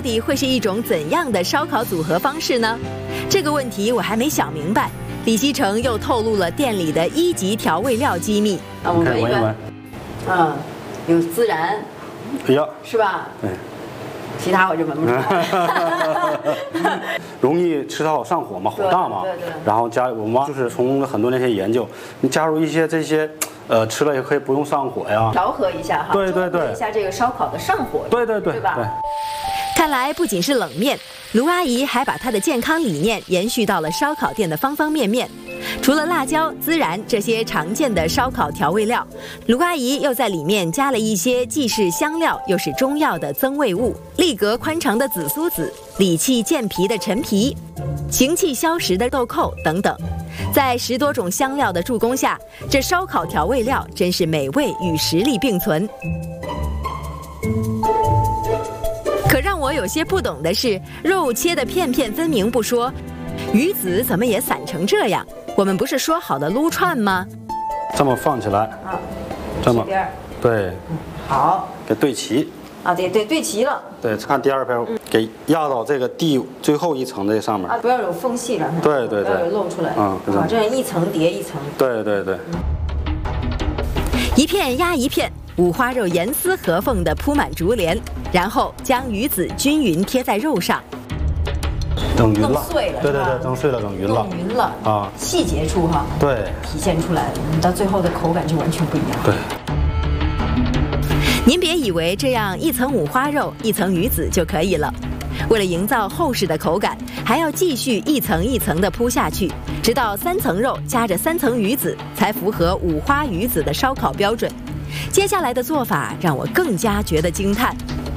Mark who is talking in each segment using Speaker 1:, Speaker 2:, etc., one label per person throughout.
Speaker 1: 底会是一种怎样的烧烤组合方式呢？这个问题我还没想明白，李希成又透露了店里的1级调味料机密。啊，我闻一闻。有孜然。
Speaker 2: 哎呀，
Speaker 1: 是吧？
Speaker 2: 对。
Speaker 1: 其他我就闻不出来。
Speaker 2: 容易吃到上火嘛，火大嘛。对。然后我妈就是从很多年前研究，你加入一些这些。吃了也可以不用上火呀，
Speaker 1: 调和一下哈，
Speaker 2: 对，
Speaker 1: 一下这个烧烤的上火，
Speaker 2: 对吧？
Speaker 1: 对。看来不仅是冷面，卢阿姨还把她的健康理念延续到了烧烤店的方方面面。除了辣椒、孜然这些常见的烧烤调味料，卢阿姨又在里面加了一些既是香料又是中药的增味物：力格宽长的紫苏子、理气健脾的陈皮、行气消食的豆蔻等等。在10多种香料的助攻下，这烧烤调味料真是美味与实力并存。可让我有些不懂的是，肉切得片片分明不说，鱼子怎么也散成这样？我们不是说好的撸串吗？
Speaker 2: 这么放起来啊，这么对，
Speaker 1: 好，
Speaker 2: 给对齐
Speaker 1: 啊，对齐了。对，
Speaker 2: 看第2片，给压到这个最后一层的上面
Speaker 1: 啊，不要有缝隙了。
Speaker 2: 对，
Speaker 1: 不要有露出来。啊，这样一层叠一层。对。一片压一片，五花肉严丝合缝地铺满竹帘，然后将鱼子均匀贴在肉上。
Speaker 2: 整匀了，
Speaker 1: 弄碎了，
Speaker 2: 对，整碎了，整匀了啊！
Speaker 1: 细节处哈，
Speaker 2: 对，
Speaker 1: 体现出来了，你到最后的口感就完全不一样。
Speaker 2: 对。
Speaker 1: 您别以为这样一层五花肉，一层鱼子就可以了。为了营造厚实的口感，还要继续一层一层地铺下去，直到3层肉夹着3层鱼子，才符合五花鱼子的烧烤标准。接下来的做法让我更加觉得惊叹。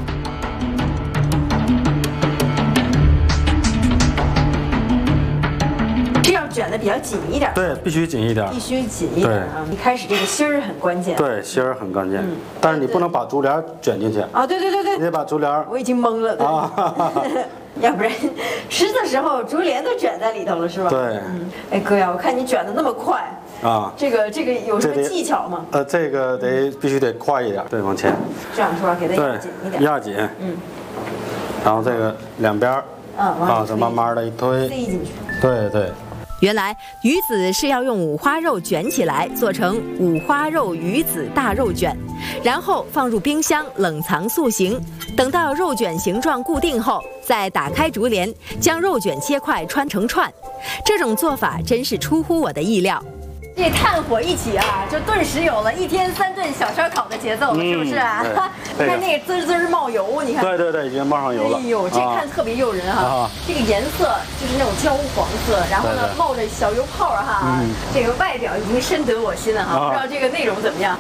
Speaker 1: 卷得比较紧一点，
Speaker 2: 对，必须紧一点，
Speaker 1: 啊！一开始这个芯儿很关键，
Speaker 2: 对，芯儿很关键，但是你不能把竹帘卷进去
Speaker 1: 啊！对，
Speaker 2: 你得把竹帘，
Speaker 1: 我已经懵了啊！要不然吃的时候竹帘都卷在里头了，是吧？
Speaker 2: 对，
Speaker 1: 哎哥呀，我看你卷得那么快啊！这个有什么技巧吗？
Speaker 2: 这个必须得快一点，对，往前，
Speaker 1: 这样是吧？给它压紧一点，
Speaker 2: 压紧，然后这个两边这慢慢的一推，
Speaker 1: 塞进去，
Speaker 2: 对。
Speaker 1: 原来鱼子是要用五花肉卷起来做成五花肉鱼子大肉卷，然后放入冰箱冷藏塑形，等到肉卷形状固定后，再打开竹帘，将肉卷切块穿成串。这种做法真是出乎我的意料。这炭火一起啊，就顿时有了1天3顿小烧烤的节奏了，是不是啊？看那个滋滋冒油，你看。对，
Speaker 2: 已经冒上油了。
Speaker 1: 哎呦，这看特别诱人哈！这个颜色就是那种焦黄色，然后呢冒着小油泡哈，这个外表已经深得我心了哈。不知道这个内容怎么样？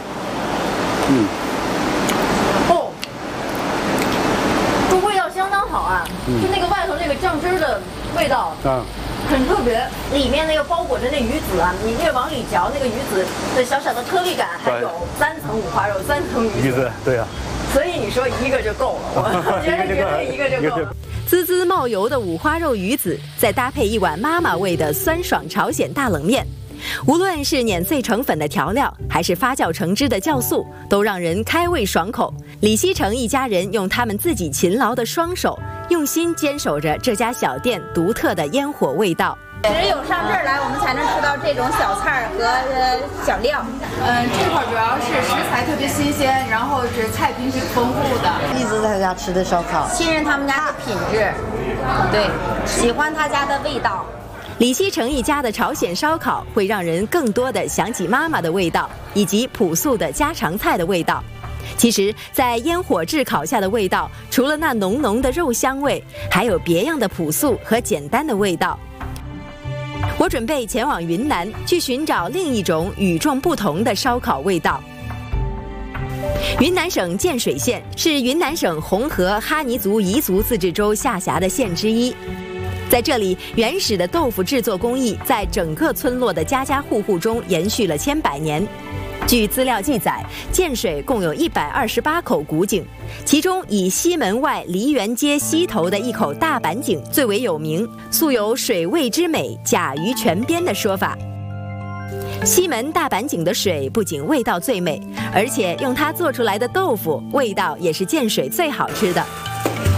Speaker 1: 这味道相当好啊！就那个外头那个酱汁的味道。很特别，里面那个包裹着那鱼子啊，你越往里嚼，那个鱼子的小小的颗粒感，还有3层五花肉，3层鱼子，
Speaker 2: 对啊。
Speaker 1: 所以你说一个就够了，我觉得绝对一个就够了。滋滋冒油的五花肉鱼子，再搭配一碗妈妈味的酸爽朝鲜大冷面，无论是碾碎成粉的调料，还是发酵成汁的酵素，都让人开胃爽口。李希成一家人用他们自己勤劳的双手，用心坚守着这家小店独特的烟火味道。
Speaker 3: 只有上这儿来，我们才能吃到这种小菜和小料。
Speaker 4: 这块主要是食材特别新鲜，然后是菜品挺丰富的。
Speaker 5: 一直在他家吃的烧烤，
Speaker 3: 信任他们家的品质，对，喜欢他家的味道。
Speaker 1: 李希成一家的朝鲜烧烤会让人更多的想起妈妈的味道，以及朴素的家常菜的味道。其实，在烟火炙烤下的味道，除了那浓浓的肉香味，还有别样的朴素和简单的味道。我准备前往云南，去寻找另一种与众不同的烧烤味道。云南省建水县是云南省红河哈尼族彝族自治州下辖的县之一。在这里，原始的豆腐制作工艺在整个村落的家家户户中延续了千百年。据资料记载，建水共有128口古井，其中以西门外梨园街西头的一口大板井最为有名，素有水味之美甲于泉边的说法。西门大板井的水不仅味道最美，而且用它做出来的豆腐味道也是建水最好吃的。